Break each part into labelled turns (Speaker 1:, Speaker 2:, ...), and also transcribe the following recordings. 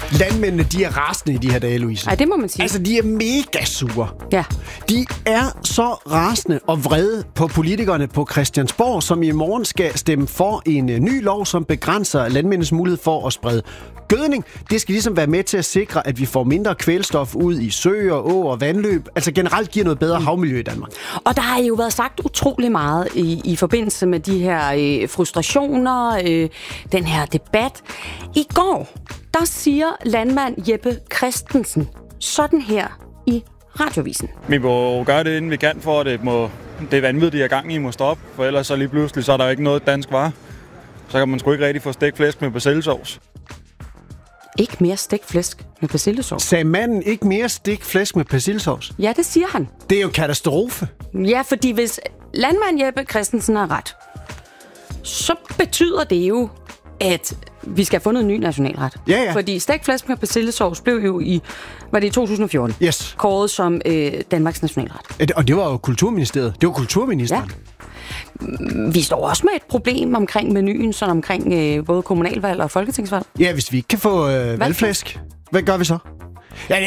Speaker 1: Landmændene, de er rasende i de her dage, Louise.
Speaker 2: Ej, det må man sige.
Speaker 1: Altså, de er mega sure.
Speaker 2: Ja.
Speaker 1: De er så rasende og vrede på politikerne på Christiansborg, som i morgen skal stemme for en ny lov, som begrænser landmændenes mulighed for at sprede gødning. Det skal ligesom være med til at sikre, at vi får mindre kvælstof ud i søer, åer og vandløb. Altså generelt giver noget bedre havmiljø i Danmark.
Speaker 2: Og der har jo været sagt utrolig meget i forbindelse med de her frustrationer, den her debat. I går, der siger landmand Jeppe Christensen sådan her i Radiovisen.
Speaker 3: Vi må gøre det, inden vi kan, for at det vanvid, de er gang i, må stoppe. For ellers så lige pludselig, så er der jo ikke noget dansk varer. Så kan man sgu ikke rigtig få stegt flæsk med persillesovs.
Speaker 2: Ikke mere stegt flæsk med persillesovs.
Speaker 1: Sagde manden ikke mere stegt flæsk med persillesovs?
Speaker 2: Ja, det siger han.
Speaker 1: Det er jo katastrofe.
Speaker 2: Ja, fordi hvis landmand Jeppe Christensen har ret, så betyder det jo, at vi skal have fundet en ny nationalret.
Speaker 1: Ja.
Speaker 2: Fordi stegt flæsk med persillesovs blev jo i 2014
Speaker 1: Yes.
Speaker 2: kåret som Danmarks nationalret.
Speaker 1: Og det var jo Kulturministeriet. Det var kulturministeren.
Speaker 2: Ja. Vi står også med et problem omkring menuen, sådan omkring både kommunalvalg og folketingsvalg.
Speaker 1: Ja, hvis vi ikke kan få valgflæsk, hvad gør vi så? Ja,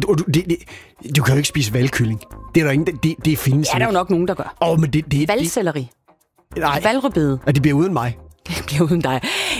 Speaker 1: du kan jo ikke spise valgkylling. Det er der ingen, det findes.
Speaker 2: Ja, der er jo nok nogen, der gør.
Speaker 1: Men det
Speaker 2: Valgselleri.
Speaker 1: Nej.
Speaker 2: Valgrødbede.
Speaker 1: Og det bliver uden mig.
Speaker 2: Det bliver uden dig.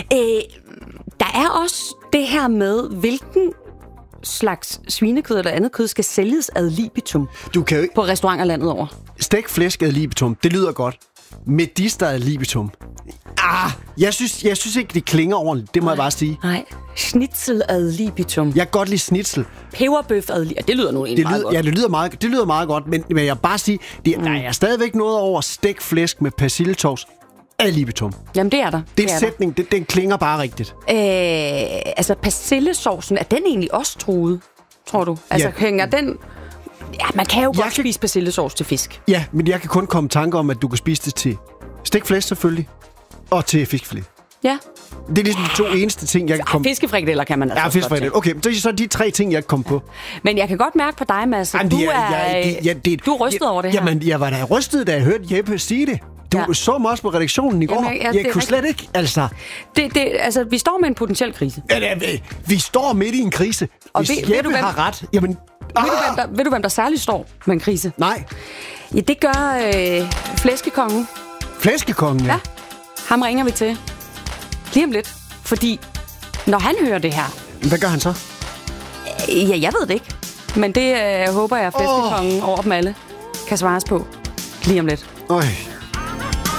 Speaker 2: Der er også det her med, hvilken slags svinekød eller andet kød skal sælges ad libitum
Speaker 1: Du kan jo ikke...
Speaker 2: på restauranter landet over.
Speaker 1: Stegt flæsk ad libitum, det lyder godt. Medister ad libitum. Jeg synes ikke, det klinger ordentligt. Det må jeg bare sige.
Speaker 2: Nej, schnitzel ad libitum.
Speaker 1: Jeg kan godt lide schnitzel.
Speaker 2: Peberbøf ad libitum. Det lyder nu egentlig meget godt.
Speaker 1: Ja, det lyder meget godt, men jeg vil bare sige, der er stadigvæk noget over stegt flæsk med persillesovs ad libitum.
Speaker 2: Jamen, det er der.
Speaker 1: Det er en sætning, den klinger bare rigtigt.
Speaker 2: Altså, persillesovsen, er den egentlig også truet, tror du? Altså, hænger den... Ja, man kan jo godt spise persillesovs til fisk.
Speaker 1: Ja, men jeg kan kun komme i tanke om, at du kan spise det til stegt flæsk selvfølgelig, og til fiskfilet.
Speaker 2: Ja.
Speaker 1: Det er ligesom de to eneste ting, jeg kan komme...
Speaker 2: Fiskefrikadeller kan man altså
Speaker 1: Ja, fiskefrikadeller. Okay, så er de tre ting, jeg kan komme på.
Speaker 2: Men jeg kan godt mærke på dig, Mads, at du er rystet over det her.
Speaker 1: Jamen, jeg var da rystet, da jeg hørte Jeppe sige det. Du så mig også på redaktionen i går.
Speaker 2: Jamen,
Speaker 1: jeg kunne slet ikke, altså...
Speaker 2: Altså, vi står med en potentiel krise.
Speaker 1: Vi står midt i en krise.
Speaker 2: Og
Speaker 1: hvis Jeppe har ret, jamen...
Speaker 2: Ved du, hvem der særligt står med en krise?
Speaker 1: Nej.
Speaker 2: Ja, det gør flæskekongen.
Speaker 1: Flæskekongen, ja.
Speaker 2: Ham ringer vi til lige om lidt. Fordi når han hører det her...
Speaker 1: Hvad gør han så?
Speaker 2: Ja, jeg ved det ikke. Men det håber jeg, at flæskekongen over dem alle kan svares på lige om lidt.
Speaker 1: Øj.